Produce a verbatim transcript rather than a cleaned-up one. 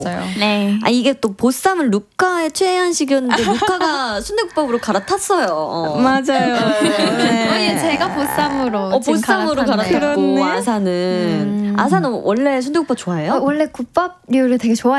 네. 아 이게 또 보쌈은 루카의 최애한 식이었는데 루카가 순대국밥으로 갈아탔어요. 어. 맞아요. 네. 제가 보쌈으로 어, 보쌈으로 갈아탔고 아사는 음. 아사는 원래 순대국밥 좋아해요? 어, 원래 국밥류를 되게 좋아해요.